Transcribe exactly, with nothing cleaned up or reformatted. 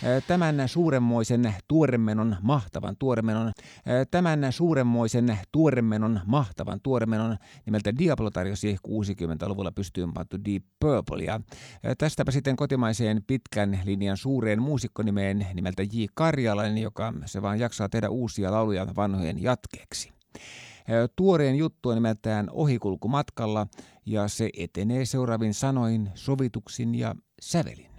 Tämän suuremmoisen tuoremenon mahtavan tuoremenon, tämän suuremmoisen tuoremenon mahtavan tuoremenon nimeltä Diablo tarjosi kuusikymmentäluvulla pystyyn pantu Deep Purple. Ja tästäpä sitten kotimaiseen pitkän linjan suureen muusikkonimeen nimeltä J. Karjalainen, joka se vaan jaksaa tehdä uusia lauluja vanhojen jatkeeksi. Tuoreen juttu on nimeltään Ohikulkumatkalla ja se etenee seuraavin sanoin, sovituksin ja sävelin.